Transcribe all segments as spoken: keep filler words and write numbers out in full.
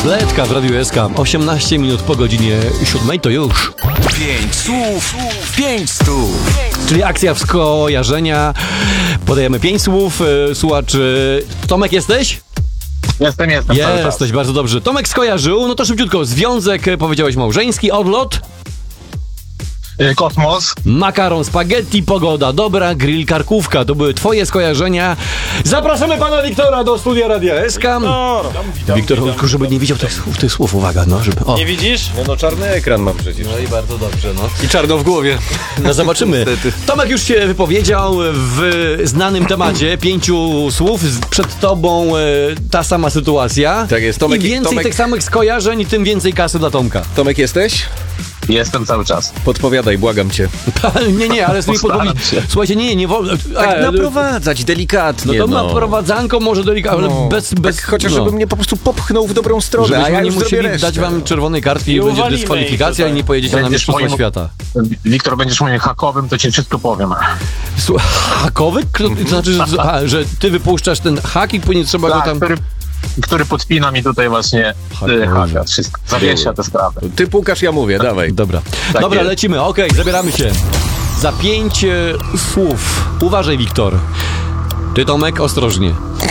Bledka w Radiu S K. osiemnaście minut po godzinie siódmej to już. Pięć słów, pięć stów. Czyli akcja w skojarzenia. Podajemy pięć słów. Słuchacz, Tomek jesteś? Jestem, jestem. Jesteś, bardzo dobrze. Tomek skojarzył, no to szybciutko. Związek, powiedziałeś małżeński, odlot. Kosmos. Makaron, spaghetti, pogoda, dobra, grill, karkówka. To były twoje skojarzenia. Zapraszamy pana Wiktora do studia Radia S K. No, Wiktor, tylko żeby nie widział tych słów, tych słów, uwaga, no, żeby... O. nie widzisz? No, no czarny ekran mam przecież. No i bardzo dobrze, no. I czarno w głowie. No zobaczymy. Tomek już się wypowiedział w znanym temacie, pięciu słów, przed tobą e, ta sama sytuacja. Tak jest, Tomek- Im więcej Tomek- tych samych skojarzeń, tym więcej kasy dla Tomka. Tomek, jesteś? Jestem cały czas. Podpowiadaj, błagam cię. nie, nie, ale z tymi Postaram podpowiedzi... się. Słuchajcie, nie, nie, nie wolno... Tak e, naprowadzać No delikatnie, to no. naprowadzanko może delikatnie, ale No, bez... bez tak chociaż no. żeby mnie po prostu popchnął w dobrą stronę, Żebyśmy a ja nie już musieli zrobię resztę. dać wam czerwonej kartki i I będzie uwalimy dyskwalifikacja ich i nie pojedziecie na Będziesz Mistrzostwa moim- Świata. Wiktor, będziesz moim hakowym, to ci wszystko powiem. Słuchaj, hakowy? Kto- To znaczy, że, a, że ty wypuszczasz ten hak i później trzeba go Tak, tam... który, który podpina mi tutaj właśnie Hakowy. y, haka. Wszystko. Zawiesza tę sprawę. Ty pukasz, ja mówię, dawaj. Dobra, Tak dobra, jest. lecimy, okej, zabieramy się. Za pięć e, słów. Uważaj, Wiktor. Ty, Tomek, ostrożnie.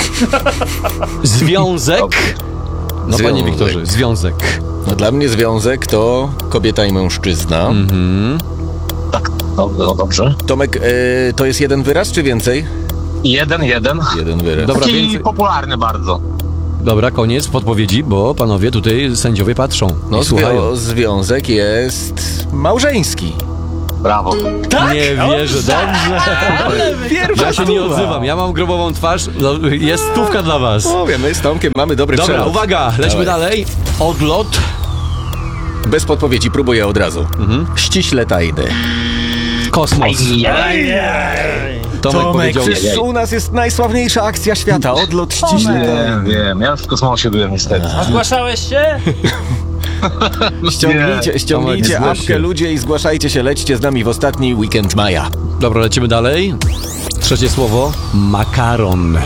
Związek. No, panie Związek. Wiktorze, związek. No, dla mnie związek to kobieta i mężczyzna. Tak, no, no dobrze. Tomek, e, to jest jeden wyraz, czy więcej? Jeden, jeden. Jeden wyraz. Dobra, Taki więcej. popularny bardzo. Dobra, koniec podpowiedzi, bo panowie tutaj sędziowie patrzą No, i słuchają. zwią- związek jest małżeński. Brawo. Nie wierzę, dobrze. Ja się nie odzywam, ja mam grobową twarz. No, jest stówka dla was. Mówię, my z Tomkiem mamy dobry Dobra, przelot. uwaga, lećmy Dawaj. dalej. Odlot. Bez podpowiedzi, próbuję od razu. Mhm. Ściśle tajny. Kosmos. Tomek powiedział... przecież u nas jest najsławniejsza akcja świata. Odlot ściśle tajny. Wiem, wiem. Ja już w kosmosie byłem niestety. A zgłaszałeś się? Ściągnijcie, Tomek, ściągnijcie zgłoś apkę się. ludzie i zgłaszajcie się, lećcie z nami w ostatni weekend maja. Dobra, lecimy dalej. Trzecie słowo. Makaron.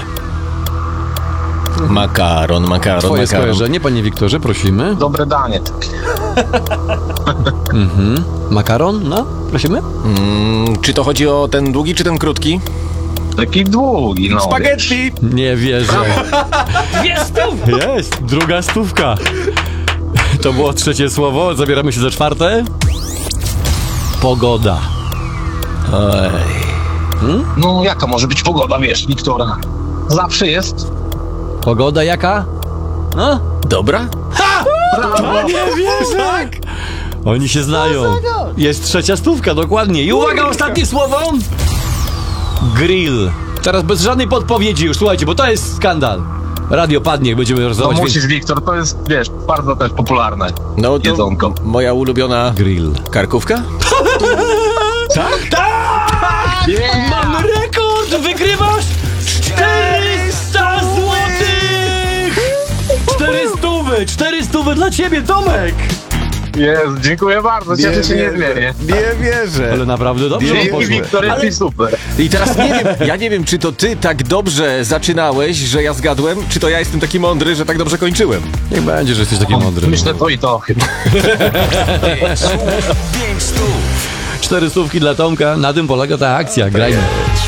Makaron, makaron, Twoje makaron. skojarzenie, panie Wiktorze, prosimy. Dobre danie. takie. Makaron, no, prosimy. Mm, czy to chodzi o ten długi, czy ten krótki? Taki długi, no. Spaghetti! Nie wierzę. Dwie stówy! Jest, druga stówka. To było trzecie słowo, zabieramy się za czwarte. Pogoda. Oj. No jaka może być pogoda, wiesz, Wiktora? Zawsze jest. Pogoda jaka? No? Dobra? Nie wierzę. Tak. Oni się znają. Jest trzecia stówka, dokładnie. I uwaga, ostatnie słowo. Grill. Teraz bez żadnej podpowiedzi już, słuchajcie, bo to jest skandal. Radio padnie, będziemy No rozdawać. musisz, Wiktor, to jest, wiesz, bardzo też popularne. No to Jedzonko. moja ulubiona Grill. karkówka? Mamy rekord! Wygrywasz czterysta złotych! cztery stówy! cztery stówy dla ciebie, Tomek! Jest, dziękuję bardzo, cieszę się niezmiernie. Nie wierzę. Ale naprawdę dobrze wam Dzięki, poszło. Wiktor, jesteś super. I teraz nie wiem, ja nie wiem, czy to ty tak dobrze zaczynałeś, że ja zgadłem, czy to ja jestem taki mądry, że tak dobrze kończyłem. Niech będzie, że jesteś taki mądry. Myślę to i to chyba. Pięć stów. Cztery stówki dla Tomka, na tym polega ta akcja, grajmy.